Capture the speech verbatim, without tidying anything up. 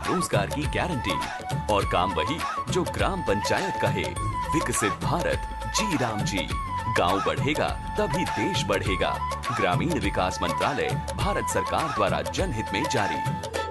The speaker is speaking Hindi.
रोजगार की गारंटी और काम वही जो ग्राम पंचायत कहे। विकसित भारत जी राम जी। गांव बढ़ेगा तभी देश बढ़ेगा। ग्रामीण विकास मंत्रालय भारत सरकार द्वारा जनहित में जारी।